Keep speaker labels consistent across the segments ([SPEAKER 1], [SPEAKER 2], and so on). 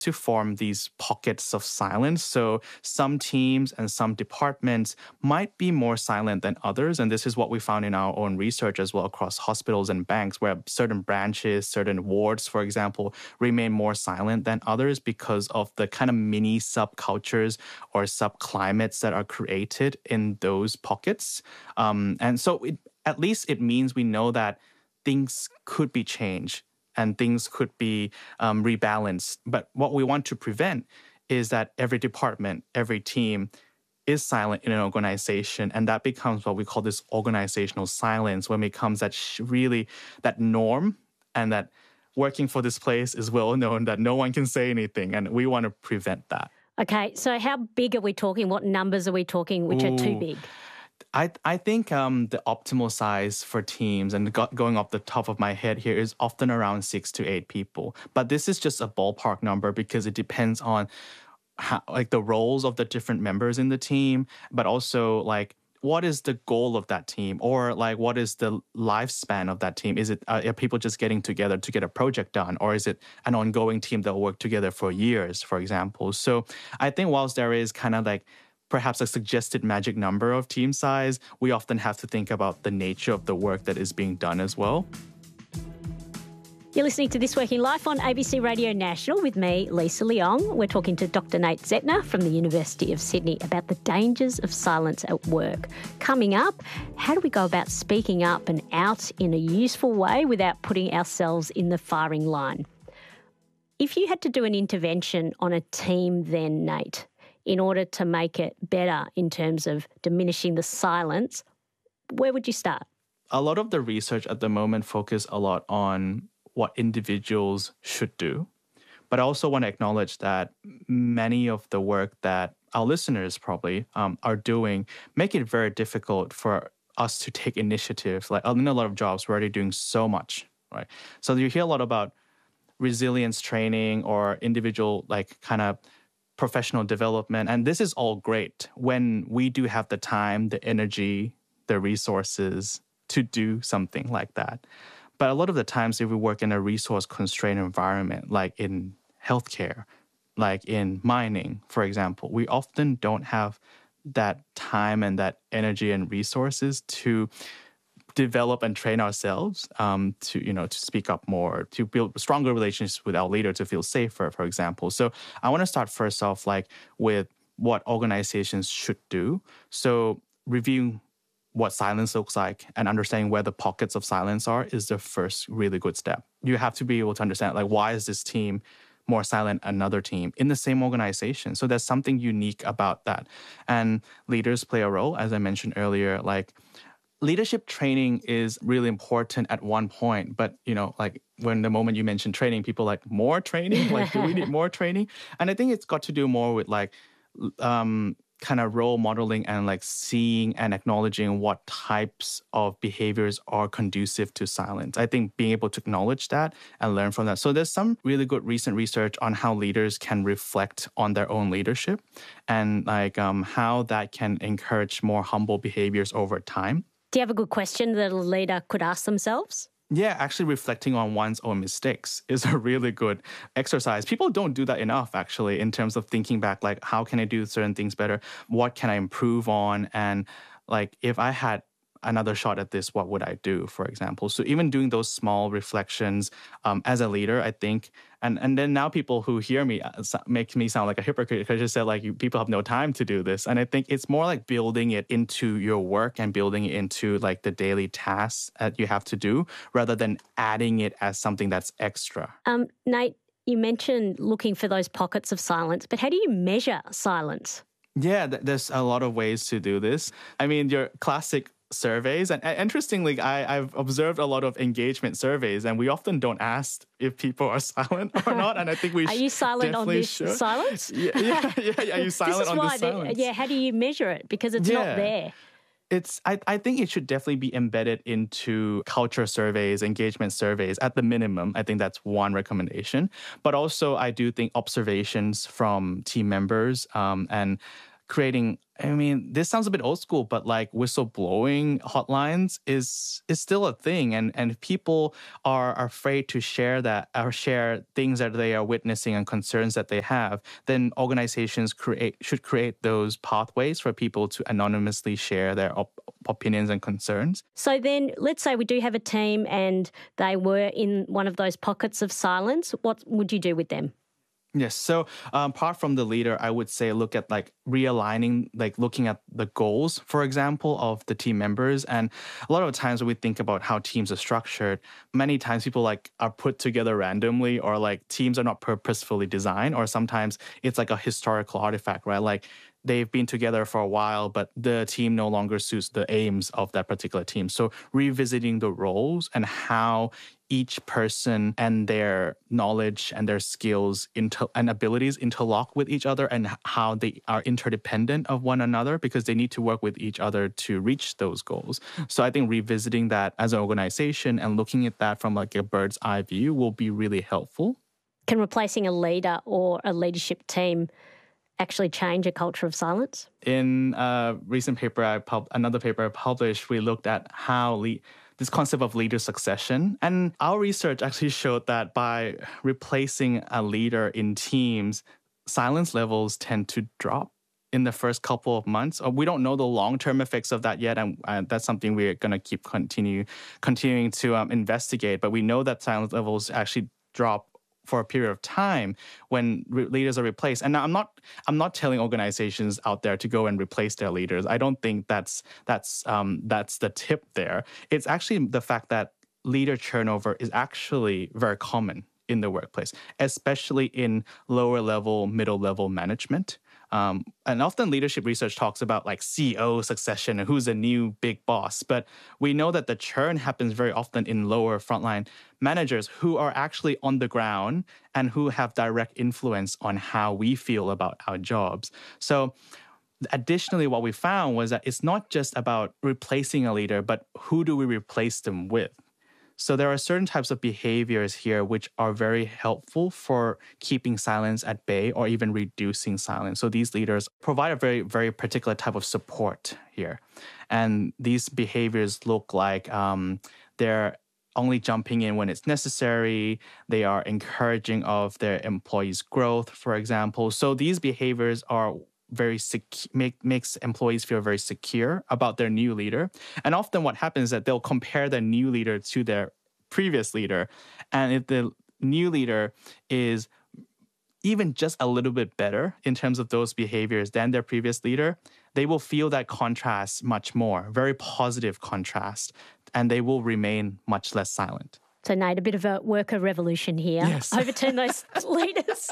[SPEAKER 1] to form these pockets of silence. So some teams and some departments might be more silent than others. And this is what we found in our own research as well across hospitals and banks, where certain branches, certain wards, for example, remain more silent than others because of the kind of mini subcultures or subclimates that are created in those pockets. And so at least it means we know that things could be changed and things could be rebalanced. But what we want to prevent is that every department, every team is silent in an organization. And that becomes what we call this organizational silence, when it becomes that really that norm, and that working for this place is well known that no one can say anything. And we want to prevent that.
[SPEAKER 2] Okay, so how big are we talking? What numbers are we talking which are too big?
[SPEAKER 1] I think the optimal size for teams, and going off the top of my head here, is often around 6 to 8 people. But this is just a ballpark number because it depends on how, like, the roles of the different members in the team, but also like what is the goal of that team, or like what is the lifespan of that team? Is it are people just getting together to get a project done, or is it an ongoing team that will work together for years, for example? So I think whilst there is kind of like perhaps a suggested magic number of team size, we often have to think about the nature of the work that is being done as well.
[SPEAKER 2] You're listening to This Working Life on ABC Radio National with me, Lisa Leong. We're talking to Dr. Nate Zettner from the University of Sydney about the dangers of silence at work. Coming up, how do we go about speaking up and out in a useful way without putting ourselves in the firing line? If you had to do an intervention on a team then, Nate, in order to make it better in terms of diminishing the silence, where would you start?
[SPEAKER 1] A lot of the research at the moment focus a lot on what individuals should do. But I also want to acknowledge that many of the work that our listeners probably are doing make it very difficult for us to take initiative. Like in a lot of jobs, we're already doing so much, right? So you hear a lot about resilience training or individual like kind of professional development. And this is all great when we do have the time, the energy, the resources to do something like that. But a lot of the times if we work in a resource-constrained environment, like in healthcare, like in mining, for example, we often don't have that time and that energy and resources to develop and train ourselves to speak up more, to build stronger relationships with our leader, to feel safer, for example. So I want to start first off with what organizations should do. So reviewing what silence looks like and understanding where the pockets of silence are is the first really good step. You have to be able to understand, like, why is this team more silent than another team in the same organization? So there's something unique about that. And leaders play a role, as I mentioned earlier. Like, leadership training is really important at one point, but, like when the moment you mention training, people like, more training? Like, do we need more training? And I think it's got to do more with like, kind of role modeling and like seeing and acknowledging what types of behaviors are conducive to silence. I think being able to acknowledge that and learn from that. So there's some really good recent research on how leaders can reflect on their own leadership and like how that can encourage more humble behaviors over time.
[SPEAKER 2] Do you have a good question that a leader could ask themselves?
[SPEAKER 1] Yeah, actually reflecting on one's own mistakes is a really good exercise. People don't do that enough, actually, in terms of thinking back, like, how can I do certain things better? What can I improve on? And like, if I had another shot at this, what would I do, for example? So even doing those small reflections as a leader, I think, and then now people who hear me make me sound like a hypocrite because I just said, like, people have no time to do this. And I think it's more like building it into your work and building it into like the daily tasks that you have to do rather than adding it as something that's extra.
[SPEAKER 2] Nate, you mentioned looking for those pockets of silence, but how do you measure silence?
[SPEAKER 1] Yeah, there's a lot of ways to do this. I mean, your classic surveys. And interestingly, I've observed a lot of engagement surveys, and we often don't ask if people are silent or not. And I think we
[SPEAKER 2] Are you silent on this silence?
[SPEAKER 1] Yeah. Are you silent on this silence?
[SPEAKER 2] Yeah, how do you measure it? Because it's not there.
[SPEAKER 1] I think it should definitely be embedded into culture surveys, engagement surveys at the minimum. I think that's one recommendation. But also, I do think observations from team members and creating I mean, this sounds a bit old school, but like whistleblowing hotlines is still a thing, and people are afraid to share that or share things that they are witnessing and concerns that they have. Then organizations should create those pathways for people to anonymously share their opinions and concerns.
[SPEAKER 2] So then, let's say we do have a team and they were in one of those pockets of silence. What would you do with them?
[SPEAKER 1] Yes. So apart from the leader, I would say look at like realigning, like looking at the goals, for example, of the team members. And a lot of times when we think about how teams are structured, many times people like are put together randomly, or like teams are not purposefully designed, or sometimes it's like a historical artifact, right? Like they've been together for a while, but the team no longer suits the aims of that particular team. So revisiting the roles and how each person and their knowledge and their skills and abilities interlock with each other, and how they are interdependent of one another, because they need to work with each other to reach those goals. So I think revisiting that as an organization and looking at that from like a bird's eye view will be really helpful.
[SPEAKER 2] Can replacing a leader or a leadership team actually change a culture of silence?
[SPEAKER 1] In a recent paper, another paper I published, we looked at how this concept of leader succession. And our research actually showed that by replacing a leader in teams, silence levels tend to drop in the first couple of months. We don't know the long-term effects of that yet, and that's something we're going to keep continuing to investigate. But we know that silence levels actually drop for a period of time when leaders are replaced. And now I'm not telling organizations out there to go and replace their leaders. I don't think that's the tip there. It's actually the fact that leader turnover is actually very common in the workplace, especially in lower level, middle level management. And often leadership research talks about like CEO succession and who's a new big boss. But we know that the churn happens very often in lower frontline managers who are actually on the ground and who have direct influence on how we feel about our jobs. So additionally, what we found was that it's not just about replacing a leader, but who do we replace them with? So there are certain types of behaviors here which are very helpful for keeping silence at bay or even reducing silence. So these leaders provide a very, very particular type of support here. And these behaviors look like they're only jumping in when it's necessary. They are encouraging of their employees' growth, for example. So these behaviors are very makes employees feel very secure about their new leader. And often what happens is that they'll compare their new leader to their previous leader. And if the new leader is even just a little bit better in terms of those behaviors than their previous leader, they will feel that contrast much more, very positive contrast, and they will remain much less silent.
[SPEAKER 2] So, Nate, a bit of a worker revolution here.
[SPEAKER 1] Yes.
[SPEAKER 2] Overturn those leaders.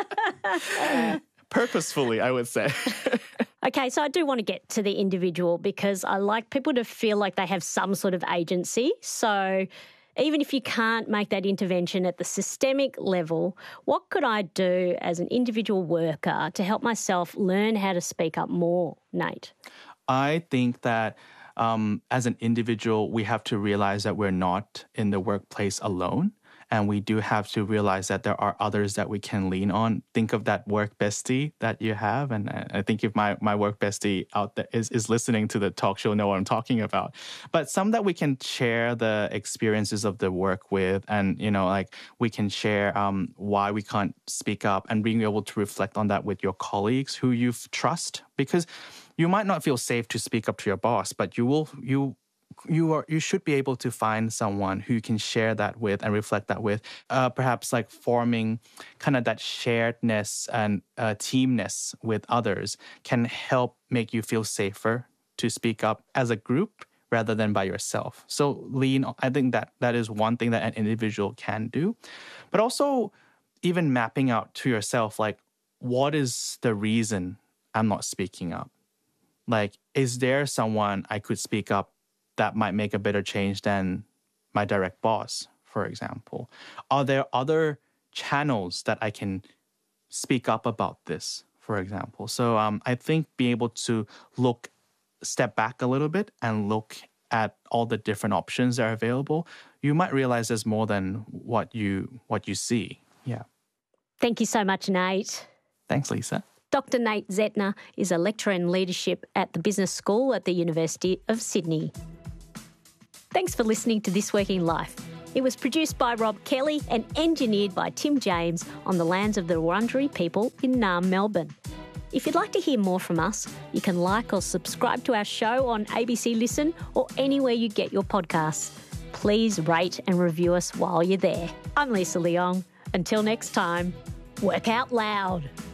[SPEAKER 1] Purposefully, I would say.
[SPEAKER 2] Okay, so I do want to get to the individual because I like people to feel like they have some sort of agency. So even if you can't make that intervention at the systemic level, what could I do as an individual worker to help myself learn how to speak up more, Nate?
[SPEAKER 1] I think that as an individual, we have to realize that we're not in the workplace alone. And we do have to realize that there are others that we can lean on. Think of that work bestie that you have. And I think if my work bestie out there is listening to the talk, she'll know what I'm talking about. But some that we can share the experiences of the work with. And, like we can share why we can't speak up and being able to reflect on that with your colleagues who you trust. Because you might not feel safe to speak up to your boss, but you should be able to find someone who you can share that with and reflect that with. Perhaps like forming kind of that sharedness and teamness with others can help make you feel safer to speak up as a group rather than by yourself. So I think that is one thing that an individual can do. But also even mapping out to yourself, like, what is the reason I'm not speaking up? Like, is there someone I could speak up that might make a better change than my direct boss, for example? Are there other channels that I can speak up about this, for example? So I think being able to step back a little bit and look at all the different options that are available, you might realize there's more than what you see. Yeah.
[SPEAKER 2] Thank you so much, Nate.
[SPEAKER 1] Thanks, Lisa.
[SPEAKER 2] Dr. Nate Zettner is a lecturer in leadership at the Business School at the University of Sydney. Thanks for listening to This Week in Life. It was produced by Rob Kelly and engineered by Tim James on the lands of the Wurundjeri people in Naarm, Melbourne. If you'd like to hear more from us, you can like or subscribe to our show on ABC Listen or anywhere you get your podcasts. Please rate and review us while you're there. I'm Lisa Leong. Until next time, work out loud.